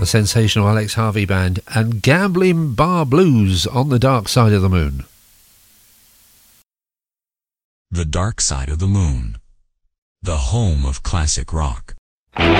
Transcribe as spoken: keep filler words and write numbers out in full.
the sensational Alex Harvey Band, and Gambling Bar Blues on the Dark Side of the Moon. The Dark Side of the Moon, the home of classic rock.